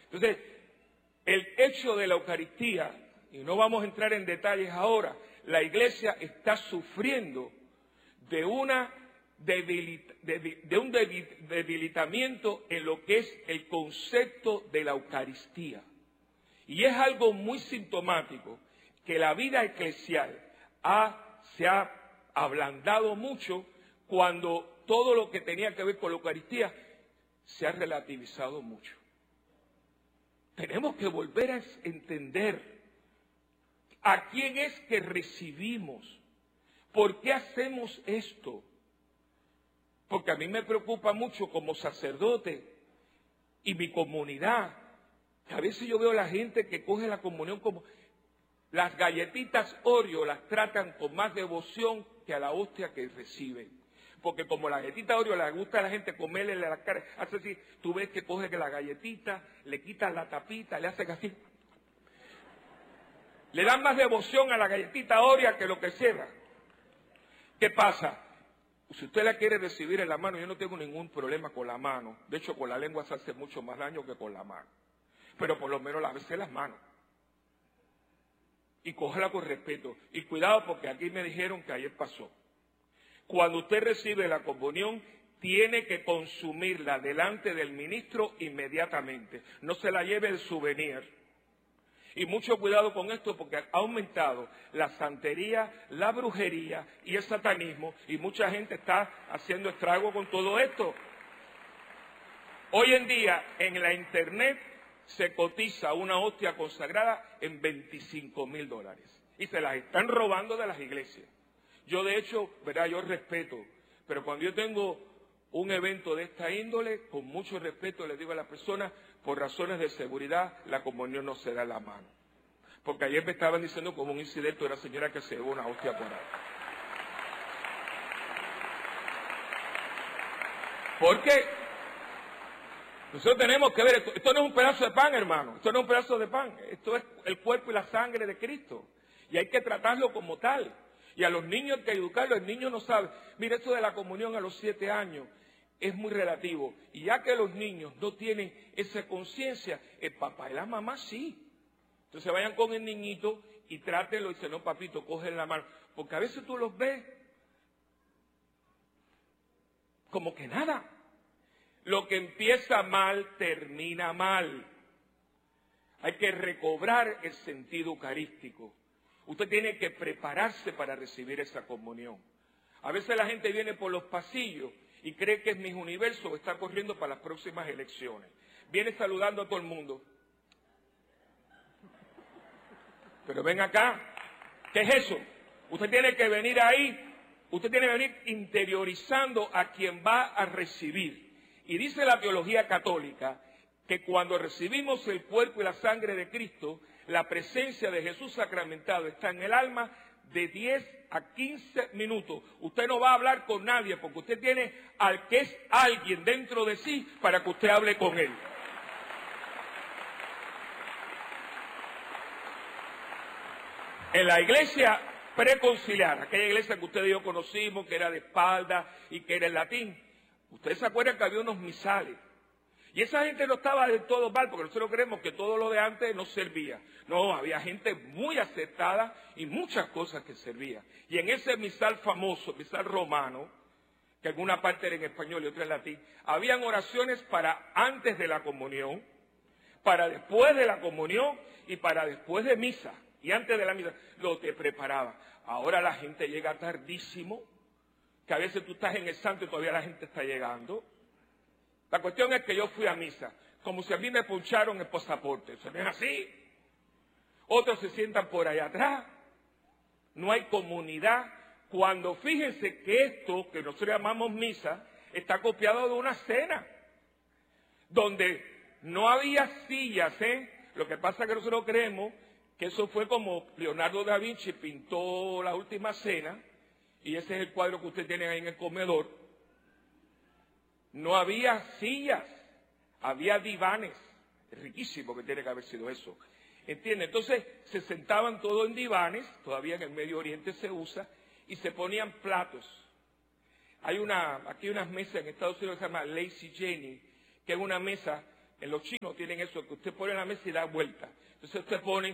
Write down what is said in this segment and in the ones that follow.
Entonces, el hecho de la Eucaristía, y no vamos a entrar en detalles ahora, la Iglesia está sufriendo de un debilitamiento en lo que es el concepto de la Eucaristía. Y es algo muy sintomático que la vida eclesial se ha ablandado mucho cuando todo lo que tenía que ver con la Eucaristía se ha relativizado mucho. Tenemos que volver a entender a quién es que recibimos, por qué hacemos esto. Porque a mí me preocupa mucho como sacerdote y mi comunidad, que a veces yo veo a la gente que coge la comunión como las galletitas Oreo, las tratan con más devoción que a la hostia que reciben. Porque como la galletita Oreo le gusta a la gente comerle la cara, hace así, tú ves que coge la galletita, le quitan la tapita, le hacen así. Le dan más devoción a la galletita Oreo que lo que sea. ¿Qué pasa? Si usted la quiere recibir en la mano, yo no tengo ningún problema con la mano. De hecho, con la lengua se hace mucho más daño que con la mano. Pero por lo menos lávese las manos. Y cógela con respeto. Y cuidado porque aquí me dijeron que ayer pasó. Cuando usted recibe la comunión, tiene que consumirla delante del ministro inmediatamente. No se la lleve de souvenir. Y mucho cuidado con esto porque ha aumentado la santería, la brujería y el satanismo. Y mucha gente está haciendo estrago con todo esto. Hoy en día en la internet se cotiza una hostia consagrada en $25,000. Y se las están robando de las iglesias. Yo de hecho, ¿verdad? Yo respeto, pero cuando yo tengo un evento de esta índole, con mucho respeto le digo a la persona, por razones de seguridad, la comunión no se da en la mano. Porque ayer me estaban diciendo como un incidente de una señora que se llevó una hostia por ahí. Porque nosotros tenemos que ver, esto no es un pedazo de pan, hermano, esto no es un pedazo de pan, esto es el cuerpo y la sangre de Cristo. Y hay que tratarlo como tal. Y a los niños hay que educarlos, el niño no sabe. Mira, esto de la comunión a los 7 años es muy relativo. Y ya que los niños no tienen esa conciencia, el papá y la mamá sí. Entonces vayan con el niñito y trátenlo y dicen, no papito, coge la mano. Porque a veces tú los ves como que nada. Lo que empieza mal, termina mal. Hay que recobrar el sentido eucarístico. Usted tiene que prepararse para recibir esa comunión. A veces la gente viene por los pasillos y cree que es Miss Universo o está corriendo para las próximas elecciones. Viene saludando a todo el mundo. Pero ven acá, ¿qué es eso? Usted tiene que venir ahí, usted tiene que venir interiorizando a quien va a recibir. Y dice la teología católica que cuando recibimos el cuerpo y la sangre de Cristo, la presencia de Jesús sacramentado está en el alma de 10 a 15 minutos. Usted no va a hablar con nadie porque usted tiene al que es alguien dentro de sí para que usted hable con él. En la iglesia preconciliar, aquella iglesia que usted y yo conocimos, que era de espalda y que era en latín, ustedes se acuerdan que había unos misales. Y esa gente no estaba del todo mal, porque nosotros creemos que todo lo de antes no servía. No, había gente muy aceptada y muchas cosas que servían. Y en ese misal famoso, misal romano, que alguna parte era en español y otra en latín, habían oraciones para antes de la comunión, para después de la comunión y para después de misa. Y antes de la misa, lo te preparaba. Ahora la gente llega tardísimo, que a veces tú estás en el santo y todavía la gente está llegando. La cuestión es que yo fui a misa, como si a mí me poncharon el pasaporte. ¿Se ven así? Otros se sientan por allá atrás. No hay comunidad. Cuando fíjense que esto, que nosotros llamamos misa, está copiado de una cena, donde no había sillas, Lo que pasa es que nosotros creemos que eso fue como Leonardo da Vinci pintó La Última Cena, y ese es el cuadro que usted tiene ahí en el comedor. No había sillas, había divanes. Es riquísimo que tiene que haber sido eso. ¿Entiende? Entonces se sentaban todos en divanes, todavía en el Medio Oriente se usa, y se ponían platos. Hay aquí unas mesas en Estados Unidos que se llama Lazy Jenny, que es una mesa En los chinos tienen eso, que usted pone en la mesa y da vuelta. Entonces usted pone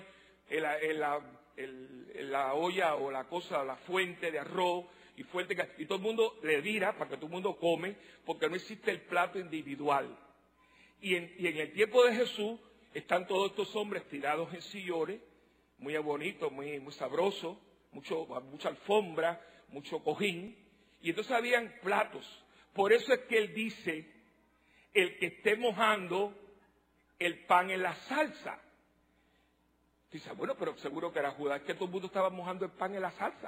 la olla o la cosa, la fuente de arroz y todo el mundo le vira para que todo el mundo come, porque no existe el plato individual. Y en el tiempo de Jesús están todos estos hombres tirados en sillones, muy bonitos, muy sabrosos, mucha alfombra, mucho cojín, y entonces habían platos. Por eso es que él dice, el que esté mojando el pan en la salsa. Dice, bueno, pero seguro que era Judas, es que todo el mundo estaba mojando el pan en la salsa.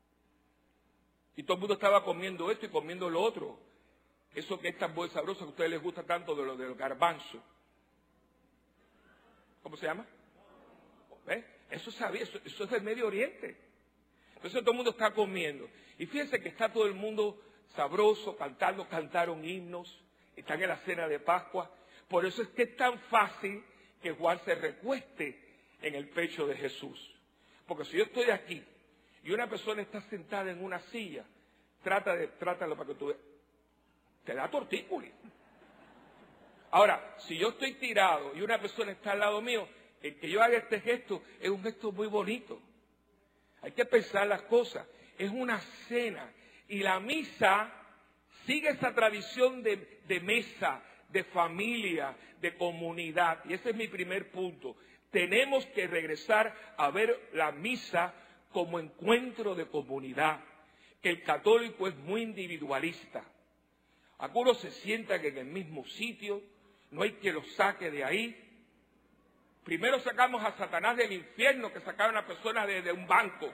Y todo el mundo estaba comiendo esto y comiendo lo otro. Eso que es tan buen sabroso que a ustedes les gusta tanto de los garbanzos. ¿Cómo se llama? ¿Ves? Eso es del Medio Oriente. Entonces todo el mundo está comiendo. Y fíjense que está todo el mundo sabroso, cantaron himnos, están en la cena de Pascua. Por eso es que es tan fácil que Juan se recueste en el pecho de Jesús. Porque si yo estoy aquí y una persona está sentada en una silla, trátalo para que tú veas. Te da tortícolis. Ahora, si yo estoy tirado y una persona está al lado mío, el que yo haga este gesto es un gesto muy bonito. Hay que pensar las cosas. Es una cena. Y la misa sigue esa tradición de mesa, de familia, de comunidad. Y ese es mi primer punto. Tenemos que regresar a ver la misa como encuentro de comunidad. Que el católico es muy individualista. Algunos se sientan en el mismo sitio, no hay quien los saque de ahí. Primero sacamos a Satanás del infierno, que sacaron a una persona de un banco.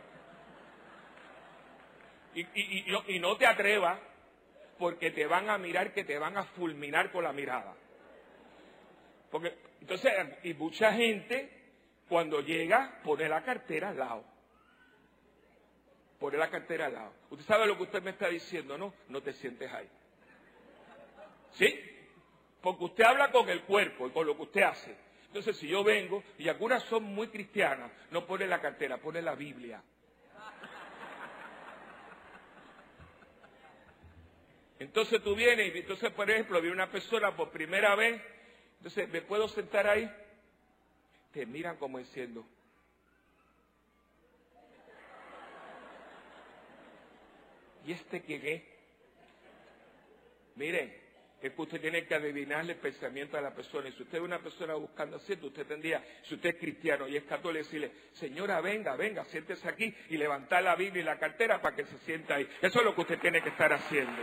Y no te atrevas, porque te van a mirar, que te van a fulminar con la mirada. Porque entonces, y mucha gente, cuando llega, pone la cartera al lado. Pone la cartera al lado. Usted sabe lo que usted me está diciendo, ¿no? No te sientes ahí. ¿Sí? Porque usted habla con el cuerpo y con lo que usted hace. Entonces, si yo vengo, y algunas son muy cristianas, no pone la cartera, pone la Biblia. Entonces tú vienes, y entonces, por ejemplo, viene una persona por primera vez, entonces, ¿me puedo sentar ahí? Te miran como diciendo, ¿y este quién es? Miren, es que usted tiene que adivinarle el pensamiento a la persona. Y si usted es una persona buscando asiento, usted tendría, si usted es cristiano y es católico, decirle, señora, venga, siéntese aquí y levantar la Biblia y la cartera para que se sienta ahí. Eso es lo que usted tiene que estar haciendo.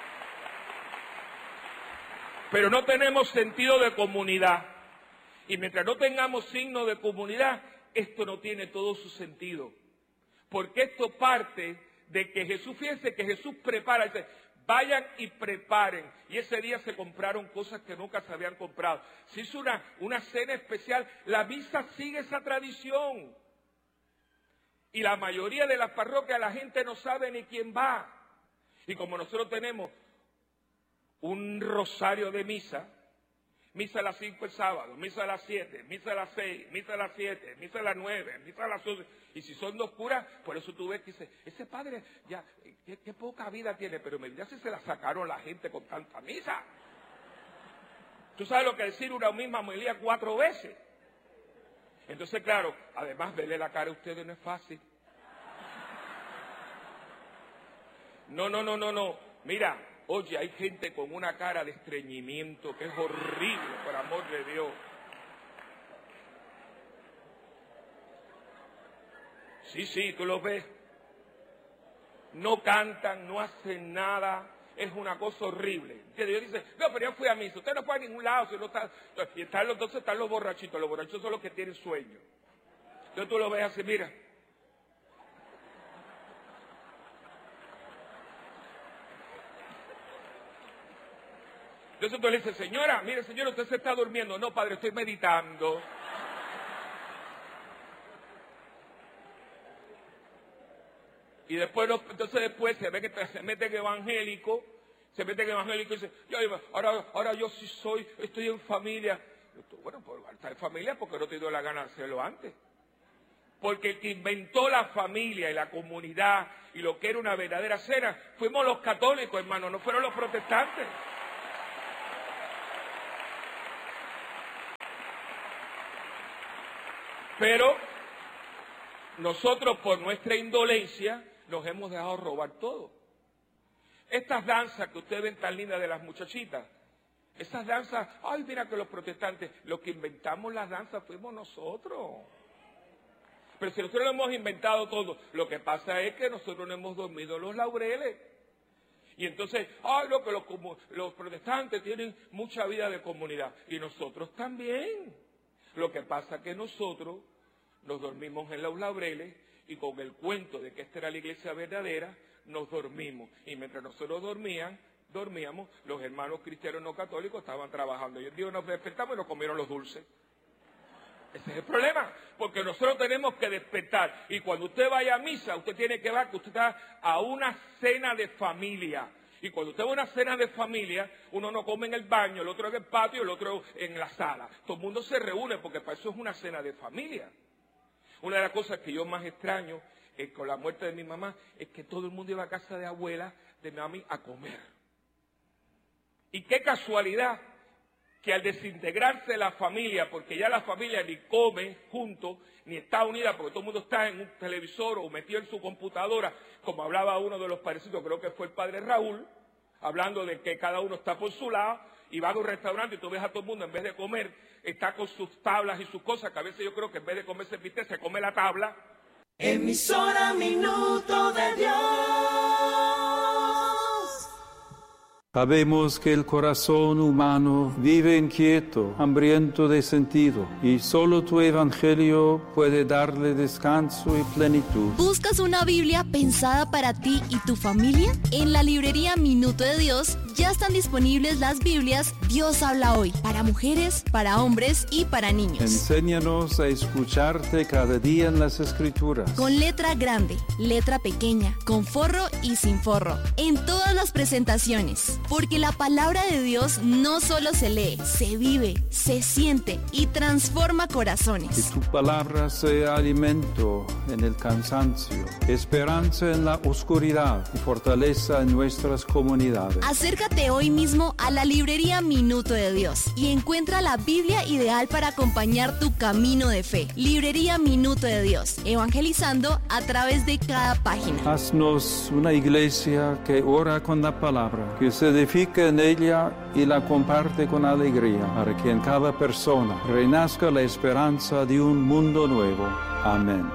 Pero no tenemos sentido de comunidad. Y mientras no tengamos signo de comunidad, esto no tiene todo su sentido. Porque esto parte de que Jesús, fíjense que Jesús prepara, dice, vayan y preparen. Y ese día se compraron cosas que nunca se habían comprado. Se hizo una cena especial. La misa sigue esa tradición. Y la mayoría de las parroquias la gente no sabe ni quién va. Y como nosotros tenemos un rosario de misa a las 5 el sábado, misa a las 7, misa a las 6, misa a las 7, misa a las 9, misa a las 11. Y si son dos curas, por eso tú ves que dice, ese padre ya, qué poca vida tiene, pero me dirás si se la sacaron la gente con tanta misa. Tú sabes lo que decir una misma homilía 4 veces. Entonces, claro, además verle la cara a ustedes no es fácil. No. Mira, oye, hay gente con una cara de estreñimiento que es horrible, por amor de Dios. Sí, tú los ves. No cantan, no hacen nada. Es una cosa horrible. Que Dios dice, no, pero yo fui a misa. Usted no fue a ningún lado. Si no está... Y entonces están los borrachitos. Los borrachitos son los que tienen sueño. Entonces tú lo ves así, mira. Entonces tú le dices, señora, mire señora, usted se está durmiendo. No, padre, estoy meditando. Y después, entonces después se ve que se mete en evangélico y dice, ahora yo sí estoy en familia. Bueno, pues estar en familia porque no te dio la gana de hacerlo antes. Porque el que inventó la familia y la comunidad y lo que era una verdadera cena, fuimos los católicos, hermano, no fueron los protestantes. Pero nosotros, por nuestra indolencia, nos hemos dejado robar todo. Estas danzas que ustedes ven tan lindas de las muchachitas, esas danzas, ay, mira que los protestantes, los que inventamos las danzas fuimos nosotros. Pero si nosotros lo hemos inventado todo, lo que pasa es que nosotros no hemos dormido los laureles. Y entonces, ay, no, que los protestantes tienen mucha vida de comunidad. Y nosotros también. Lo que pasa es que nosotros nos dormimos en los laureles y con el cuento de que esta era la iglesia verdadera, nos dormimos. Y mientras nosotros dormíamos, los hermanos cristianos no católicos estaban trabajando. Y el día nos despertamos y nos comieron los dulces. Ese es el problema, porque nosotros tenemos que despertar. Y cuando usted vaya a misa, usted tiene que ver que usted está a una cena de familia. Y cuando usted va a una cena de familia, uno no come en el baño, el otro en el patio, el otro en la sala. Todo el mundo se reúne porque para eso es una cena de familia. Una de las cosas que yo más extraño con la muerte de mi mamá es que todo el mundo iba a casa de abuela, de mi mami, a comer. Y qué casualidad que al desintegrarse la familia, porque ya la familia ni come juntos, ni está unida, porque todo el mundo está en un televisor o metido en su computadora, como hablaba uno de los parecidos, creo que fue el padre Raúl, hablando de que cada uno está por su lado, y va a un restaurante y tú ves a todo el mundo, en vez de comer, está con sus tablas y sus cosas, que a veces yo creo que en vez de comerse bistec, se come la tabla. Emisora Minuto de Dios. Sabemos que el corazón humano vive inquieto, hambriento de sentido, y solo tu evangelio puede darle descanso y plenitud. ¿Buscas una Biblia pensada para ti y tu familia? En la librería Minuto de Dios ya están disponibles las Biblias Dios habla hoy, para mujeres, para hombres y para niños. Enséñanos a escucharte cada día en las Escrituras. Con letra grande, letra pequeña, con forro y sin forro, en todas las presentaciones. Porque la palabra de Dios no solo se lee, se vive, se siente y transforma corazones. Que tu palabra sea alimento en el cansancio, esperanza en la oscuridad y fortaleza en nuestras comunidades. Acércate hoy mismo a la librería Minuto de Dios y encuentra la Biblia ideal para acompañar tu camino de fe. Librería Minuto de Dios, evangelizando a través de cada página. Haznos una iglesia que ora con la palabra, que se edifica en ella y la comparte con alegría, para que en cada persona renazca la esperanza de un mundo nuevo. Amén.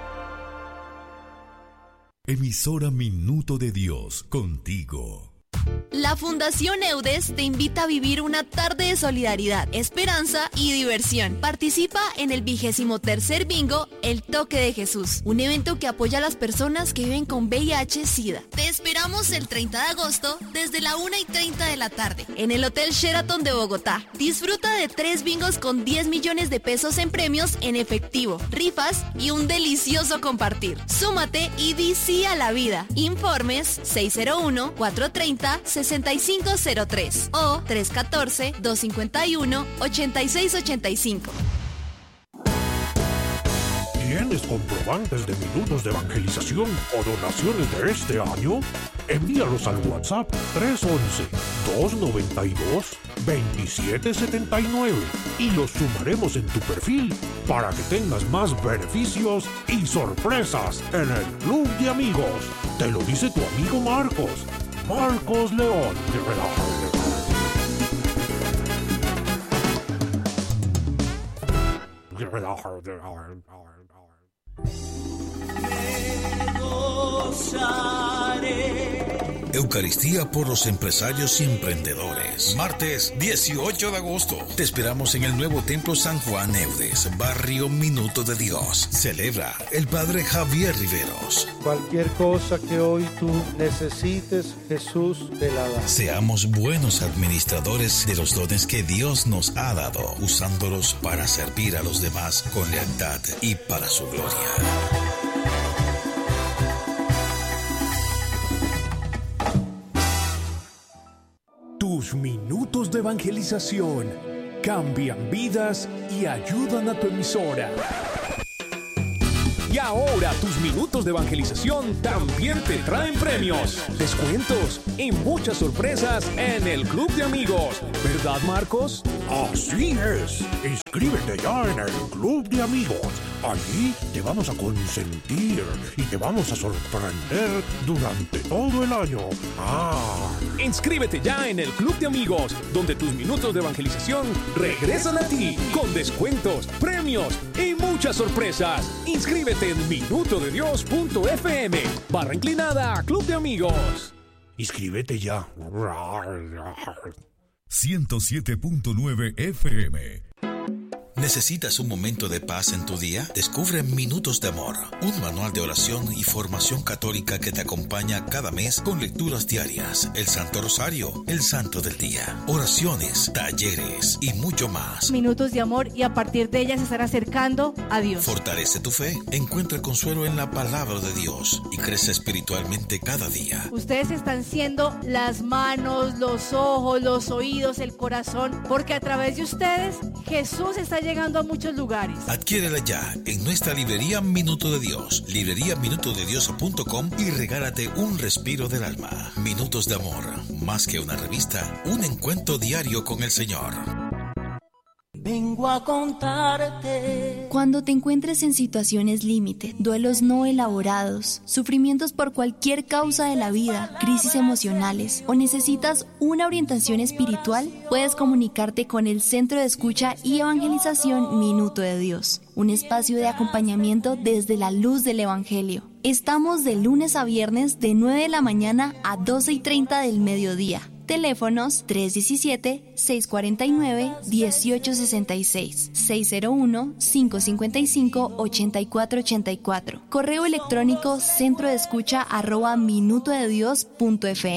Emisora Minuto de Dios, contigo. La Fundación EUDES te invita a vivir una tarde de solidaridad, esperanza y diversión. Participa en el 23º Bingo El Toque de Jesús, un evento que apoya a las personas que viven con VIH-Sida. Te esperamos el 30 de agosto desde la 1:30 de la tarde en el Hotel Sheraton de Bogotá. Disfruta de 3 bingos con 10 millones de pesos en premios en efectivo, rifas y un delicioso compartir. Súmate y di sí a la vida. Informes 601-430-6503 o 314-251-8685. ¿Tienes comprobantes de minutos de evangelización o donaciones de este año? Envíalos al WhatsApp 311-292-2779 y los sumaremos en tu perfil para que tengas más beneficios y sorpresas en el Club de Amigos. Te lo dice tu amigo Marcos León. Eucaristía por los empresarios y emprendedores. Martes 18 de agosto. Te esperamos en el nuevo Templo San Juan EUDES, Barrio Minuto de Dios. Celebra el Padre Javier Riveros. Cualquier cosa que hoy tú necesites, Jesús te la da. Seamos buenos administradores de los dones que Dios nos ha dado, usándolos para servir a los demás con lealtad y para su gloria. Tus minutos de evangelización cambian vidas y ayudan a tu emisora. Y ahora tus minutos de evangelización también te traen premios, descuentos y muchas sorpresas en el Club de Amigos. ¿Verdad, Marcos? Así es. Inscríbete ya en el Club de Amigos. Allí te vamos a consentir y te vamos a sorprender durante todo el año. Inscríbete ya en el Club de Amigos, donde tus minutos de evangelización regresan a ti con descuentos, premios y muchas sorpresas. Inscríbete en minutodedios.fm/inclinada Club de Amigos. Inscríbete ya. 107.9 FM. ¿Necesitas un momento de paz en tu día? Descubre Minutos de Amor, un manual de oración y formación católica que te acompaña cada mes con lecturas diarias, el Santo Rosario, el Santo del Día, oraciones, talleres y mucho más. Minutos de amor, y a partir de ellas se estará acercando a Dios. Fortalece tu fe, encuentra consuelo en la palabra de Dios y crece espiritualmente cada día. Ustedes están siendo las manos, los ojos, los oídos, el corazón, porque a través de ustedes Jesús está llegando a muchos lugares. Adquiérela ya en nuestra librería Minuto de Dios, libreriaminutodedios.com, y regálate un respiro del alma. Minutos de Amor, más que una revista, un encuentro diario con el Señor. Vengo a contarte. Cuando te encuentres en situaciones límite, duelos no elaborados, sufrimientos por cualquier causa de la vida, crisis emocionales o necesitas una orientación espiritual, puedes comunicarte con el Centro de Escucha y Evangelización Minuto de Dios, un espacio de acompañamiento desde la luz del Evangelio. Estamos de lunes a viernes de 9 de la mañana a 12:30 del mediodía. Teléfonos 317-649-1866, 601-555-8484. Correo electrónico centrodeescucha@minutodedios.fm.